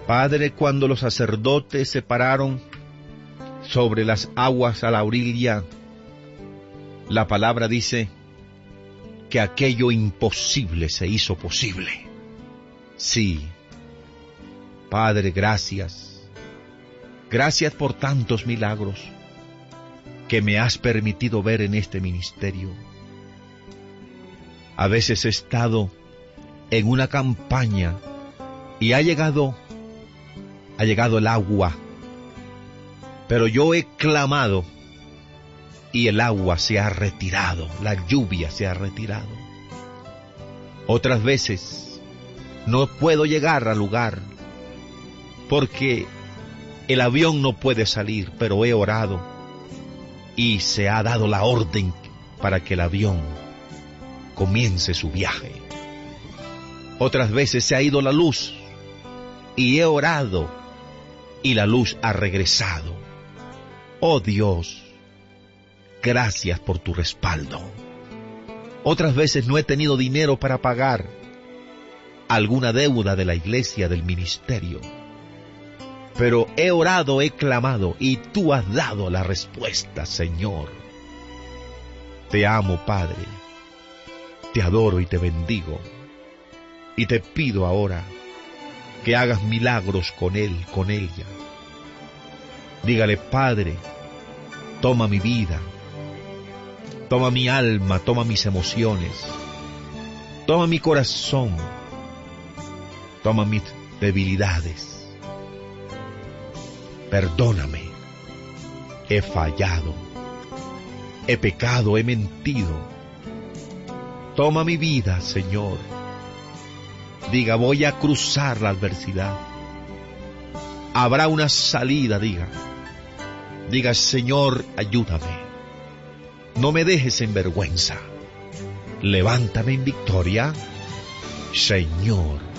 Padre, cuando los sacerdotes se pararon sobre las aguas a la orilla, la palabra dice que aquello imposible se hizo posible. Sí, Padre, gracias. Gracias por tantos milagros que me has permitido ver en este ministerio. A veces he estado en una campaña y ha llegado el agua, pero yo he clamado y el agua se ha retirado, la lluvia se ha retirado. Otras veces no puedo llegar al lugar porque el avión no puede salir, pero he orado y se ha dado la orden para que el avión comience su viaje. Otras veces se ha ido la luz y he orado y la luz ha regresado. Oh Dios, gracias por tu respaldo. Otras veces no he tenido dinero para pagar alguna deuda de la iglesia, del ministerio, pero he orado, he clamado y tú has dado la respuesta, Señor. Te amo, Padre, te adoro y te bendigo, y te pido ahora que hagas milagros con él, con ella. Dígale: Padre, toma mi vida, toma mi alma, toma mis emociones, toma mi corazón, toma mis debilidades. Perdóname, he fallado, he pecado, he mentido. Toma mi vida, Señor. Diga: voy a cruzar la adversidad. Habrá una salida, diga. Diga: Señor, ayúdame. No me dejes en vergüenza. Levántame en victoria, Señor.